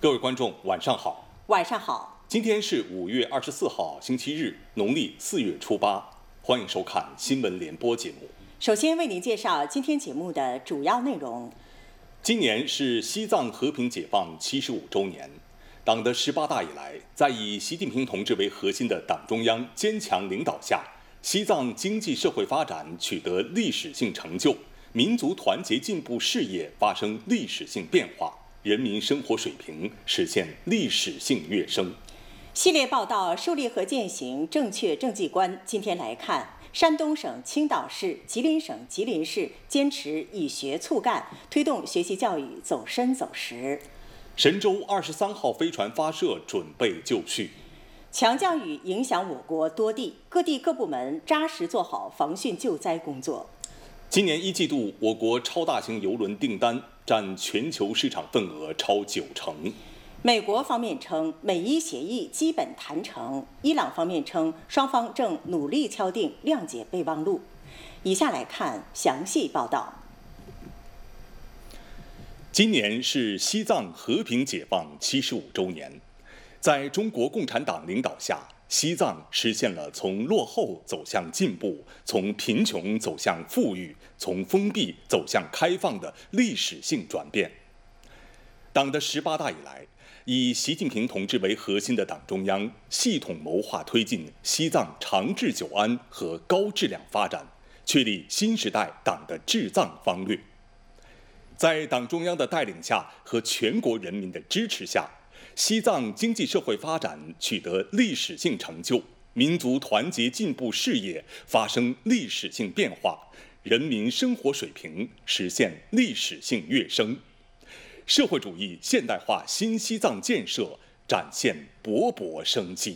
各位观众，晚上好。 晚上好。 今天是5月24号，星期日，农历4月初8。欢迎收看新闻联播节目。 首先为您介绍今天节目的主要内容。 今年是西藏和平解放75周年。党的18大以来，在以习近平同志为核心的党中央坚强领导下，西藏经济社会发展取得历史性成就，民族团结进步事业发生历史性变化，人民生活水平实现历史性跃升。 系列报道树立和践行正确政绩观。今天来看，山东省青岛市、吉林省吉林市坚持以学促干，推动学习教育走深走实。 神舟23号飞船发射准备就绪。 强降雨影响我国多地，各地各部门扎实做好防汛救灾工作。 今年1季度，我国超大型邮轮订单占全球市场份额超90%。 美国方面称美伊协议基本谈成，伊朗方面称双方正努力敲定谅解备忘录。以下来看详细报道。 今年是西藏和平解放75周年，在中国共产党领导下，西藏实现了从落后走向进步、从贫穷走向富裕、从封闭走向开放的历史性转变。党的18大以来，以习近平同志为核心的党中央系统谋划推进西藏长治久安和高质量发展，确立新时代党的治藏方略。在党中央的带领下和全国人民的支持下，西藏经济社会发展取得历史性成就，民族团结进步事业发生历史性变化，人民生活水平实现历史性跃升，社会主义现代化新西藏建设展现勃勃生机。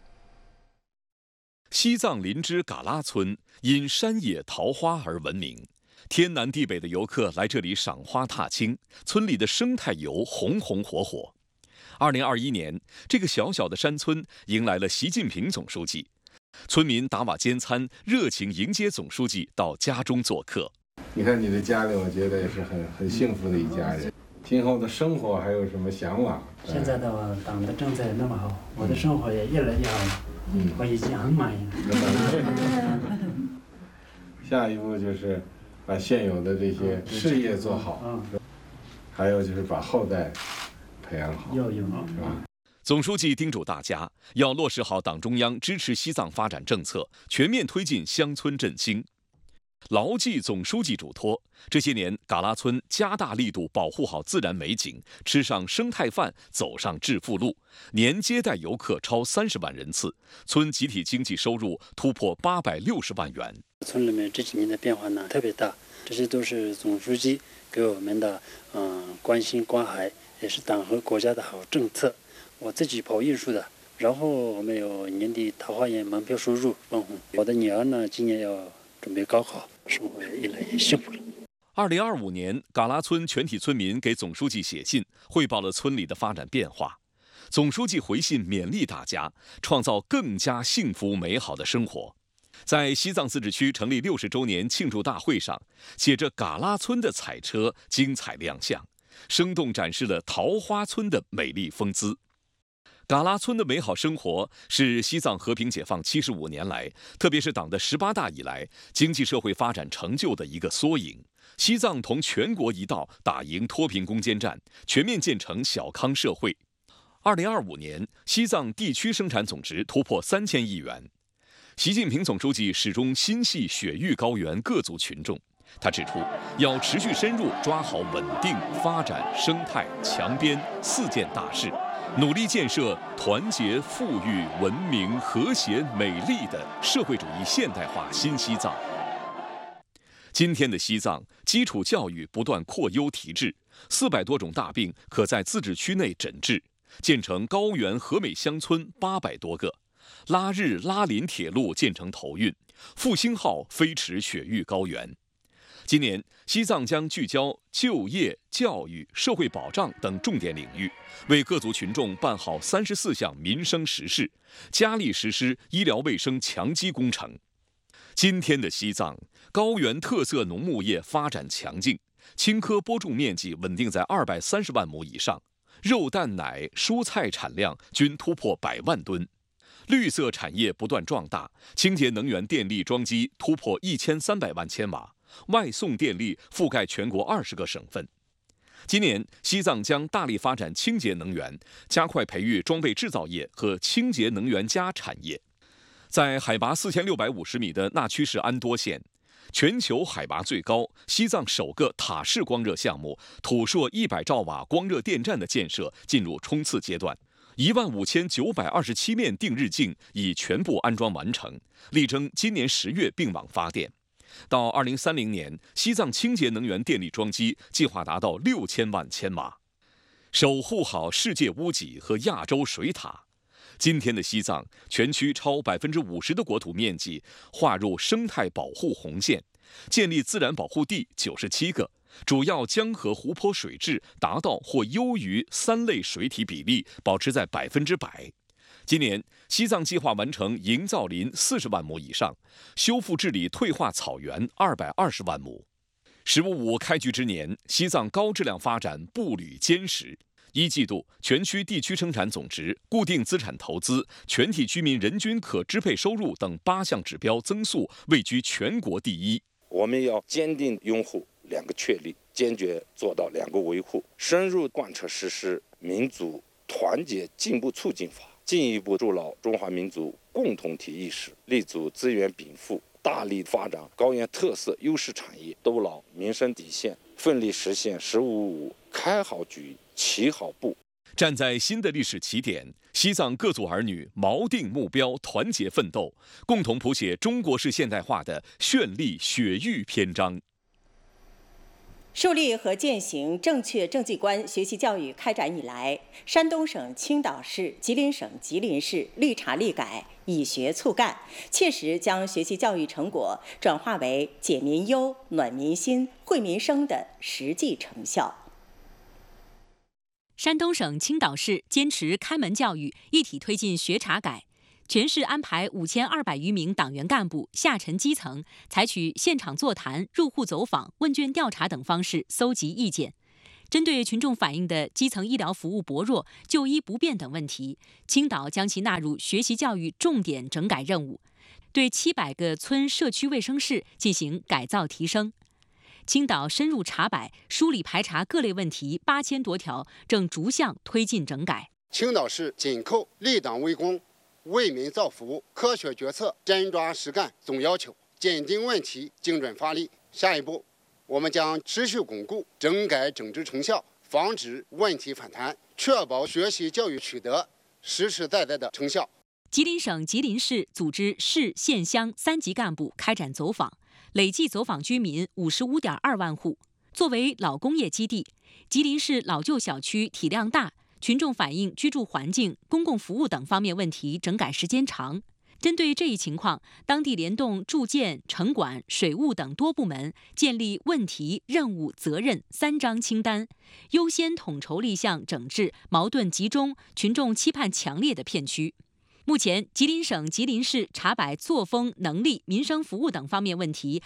西藏林芝嘎拉村因山野桃花而闻名，天南地北的游客来这里赏花踏青，村里的生态游红红火火。2021年，这个小小的山村迎来了习近平总书记，村民打瓦煎餐，热情迎接总书记到家中做客。 你看你的家里，我觉得也是很幸福的一家人。今后的生活还有什么向往？ 现在的党的政策也那么好，我的生活也越来越好了，我已经很满意了。 下一步就是把现有的这些事业做好，还有就是把后代培养好，是吧？ 总书记叮嘱大家要落实好党中央支持西藏发展政策，全面推进乡村振兴，牢记总书记嘱托。这些年，嘎拉村加大力度保护好自然美景，吃上生态饭，走上致富路，年接待游客超30万人次，村集体经济收入突破860万元。 村里面这几年的变化呢特别大，这些都是总书记给我们的关心关怀，也是党和国家的好政策。我自己跑艺术的，然后我们有年底桃花源门票收入分红。我的女儿呢今年要准备高考，生活也越来越幸福了。 2025年，嘎拉村全体村民给总书记写信，汇报了村里的发展变化。总书记回信勉励大家创造更加幸福美好的生活。在西藏自治区成立60周年庆祝大会上，写着嘎拉村的彩车精彩亮相，生动展示了桃花村的美丽风姿。嘎拉村的美好生活是西藏和平解放75年来，特别是党的18大以来，经济社会发展成就的一个缩影。西藏同全国一道打赢脱贫攻坚战，全面建成小康社会。2025年，西藏地区生产总值突破3000亿元。习近平总书记始终心系雪域高原各族群众，他指出，要持续深入抓好稳定、发展、生态、强边4件大事，努力建设团结、富裕、文明、和谐、美丽的社会主义现代化新西藏。今天的西藏，基础教育不断扩优提质，400多种大病可在自治区内诊治，建成高原和美乡村800多个。拉日拉林铁路建成投运，复兴号飞驰雪域高原。今年，西藏将聚焦就业、教育、社会保障等重点领域，为各族群众办好34项民生实事，加力实施医疗卫生强基工程。今天的西藏，高原特色农牧业发展强劲，青稞播种面积稳定在230万亩以上， 肉蛋奶、蔬菜产量均突破100万吨。绿色产业不断壮大，清洁能源电力装机突破1300万千瓦，外送电力覆盖全国20个省份。今年，西藏将大力发展清洁能源，加快培育装备制造业和清洁能源加产业。在海拔4650米的纳曲市安多县，全球海拔最高、西藏首个塔式光热项目土硕100兆瓦光热电站的建设进入冲刺阶段。15927面定日镜已全部安装完成，力争今年10月并网发电。到2030年，西藏清洁能源电力装机计划达到6000万千瓦。守护好世界屋脊和亚洲水塔。今天的西藏，全区超50%的国土面积划入生态保护红线，建立自然保护地97个。主要江河湖泊水质达到或优于3类水体比例，保持在100%。今年，西藏计划完成营造林40万亩以上，修复治理退化草原220万亩。“十五五”开局之年，西藏高质量发展步履坚实。1季度，全区地区生产总值、固定资产投资、全体居民人均可支配收入等8项指标增速位居全国第1。 我们要坚定拥护2个确立，坚决做到2个维护，深入贯彻实施民族团结进步促进法，进一步筑牢中华民族共同体意识，立足资源禀赋，大力发展高原特色优势产业，兜牢民生底线，奋力实现“十五五”开好局、起好步。 站在新的历史起点，西藏各族儿女锚定目标，团结奋斗，共同谱写中国式现代化的绚丽雪域篇章。 树立和践行正确政绩观学习教育开展以来，山东省青岛市、吉林省吉林市立查立改，以学促干，切实将学习教育成果转化为解民忧、暖民心、惠民生的实际成效。 山东省青岛市坚持开门教育，一体推进学查改，全市安排5200余名党员干部下沉基层，采取现场座谈、入户走访、问卷调查等方式搜集意见。针对群众反映的基层医疗服务薄弱、就医不便等问题，青岛将其纳入学习教育重点整改任务，对700个村社区卫生室进行改造提升。青岛深入查摆、梳理排查各类问题8000多条，正逐项推进整改。 青岛市紧扣立党为公、为民造福、科学决策、真抓实干总要求，坚定问题、精准发力。下一步，我们将持续巩固整改整治成效，防止问题反弹，确保学习教育取得实实在在的成效。 吉林省吉林市组织市、县、乡3级干部开展走访，累计走访居民55.2万户。作为老工业基地，吉林市老旧小区体量大，群众反映居住环境、公共服务等方面问题整改时间长。针对这一情况，当地联动住建、城管、水务等多部门，建立问题、任务、责任3张清单，优先统筹立项整治矛盾集中、群众期盼强烈的片区。目前，吉林省吉林市查摆作风、能力、民生服务等方面问题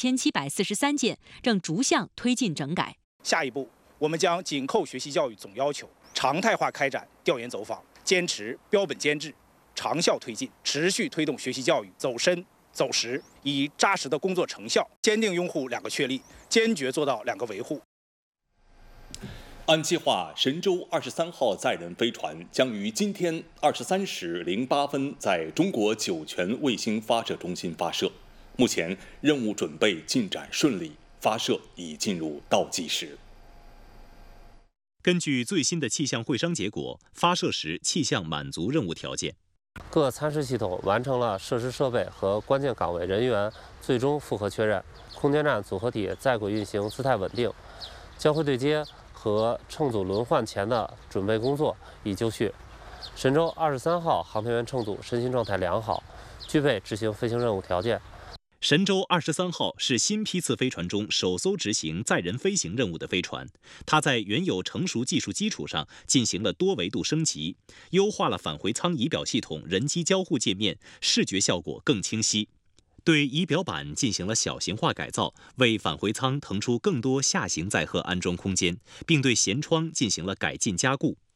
6743件，正逐项推进整改。 下一步，我们将紧扣学习教育总要求，常态化开展调研走访，坚持标本兼治，长效推进，持续推动学习教育走深走实，以扎实的工作成效，坚定拥护2个确立，坚决做到2个维护。 按计划，神舟23号载人飞船将于今天23时08分在中国酒泉卫星发射中心发射。目前任务准备进展顺利，发射已进入倒计时。 根据最新的气象会商结果，发射时气象满足任务条件。 各参试系统完成了设施设备和关键岗位人员最终复核确认，空间站组合体在轨运行姿态稳定，交会对接和乘组轮换前的准备工作已就绪。神舟23号航天员乘组身心状态良好，具备执行飞行任务条件。 神舟23号是新批次飞船中首艘执行载人飞行任务的飞船，它在原有成熟技术基础上进行了多维度升级，优化了返回舱仪表系统人机交互界面，视觉效果更清晰。对仪表板进行了小型化改造，为返回舱腾出更多下行载荷安装空间，并对舷窗进行了改进加固。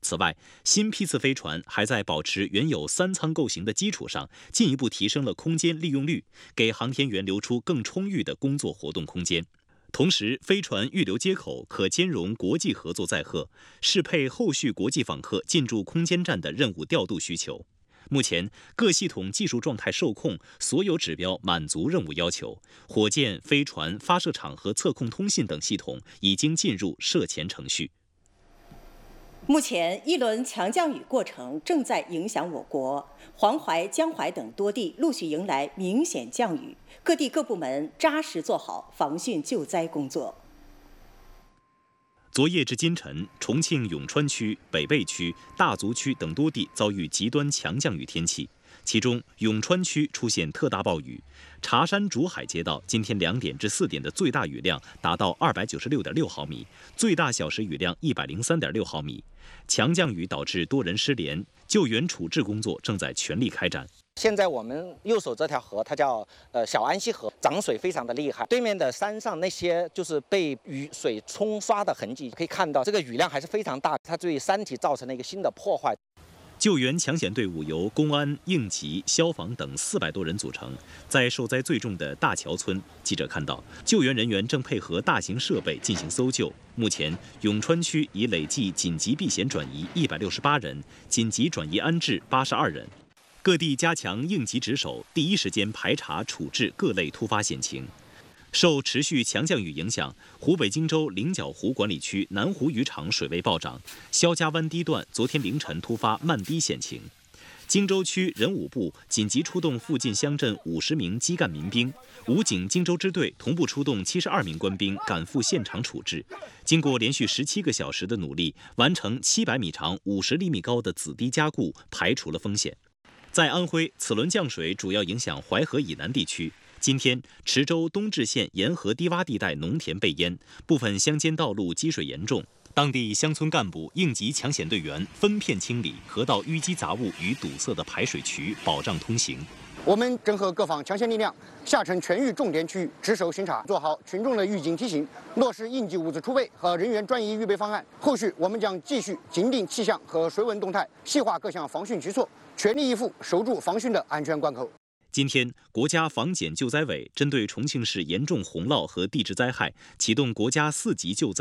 此外，新批次飞船还在保持原有3舱构型的基础上，进一步提升了空间利用率，给航天员留出更充裕的工作活动空间。同时，飞船预留接口可兼容国际合作载荷，适配后续国际访客进驻空间站的任务调度需求。目前，各系统技术状态受控，所有指标满足任务要求。火箭、飞船、发射场和测控通信等系统已经进入射前程序。 目前，一轮强降雨过程正在影响我国，黄淮、江淮等多地陆续迎来明显降雨，各地各部门扎实做好防汛救灾工作。 昨夜至今晨，重庆永川区、北碚区、大足区等多地遭遇极端强降雨天气，其中永川区出现特大暴雨，茶山竹海街道今天2点至4点的最大雨量达到296.6毫米，最大小时雨量103.6毫米。强降雨导致多人失联，救援处置工作正在全力开展。 现在我们右手这条河，它叫小安溪河，涨水非常的厉害。对面的山上那些就是被雨水冲刷的痕迹，可以看到这个雨量还是非常大，它对山体造成了一个新的破坏。 救援抢险队伍由公安、应急、消防等400多人组成。在受灾最重的大桥村，记者看到救援人员正配合大型设备进行搜救。目前，永川区已累计紧急避险转移168人，紧急转移安置82人。各地加强应急值守，第一时间排查处置各类突发险情。受持续强降雨影响，湖北荆州菱角湖管理区南湖渔场水位暴涨，肖家湾堤段昨天凌晨突发漫堤险情。荆州区人武部紧急出动附近乡镇50名基干民兵，武警荆州支队同步出动72名官兵赶赴现场处置。经过连续17个小时的努力，完成700米长、50厘米高的子堤加固，排除了风险。在安徽，此轮降水主要影响淮河以南地区。今天，池州东至县沿河低洼地带农田被淹，部分乡间道路积水严重。当地乡村干部、应急抢险队员分片清理河道淤积杂物与堵塞的排水渠，保障通行。 我们整合各方强县力量，下沉全域重点区域，值守巡查，做好群众的预警提醒，落实应急物资储备和人员转移预备方案。后续我们将继续紧盯气象和水文动态，细化各项防汛举措，全力以赴守住防汛的安全关口。 今天，国家防检救灾委针对重庆市严重洪涝和地质灾害，启动国家4级救灾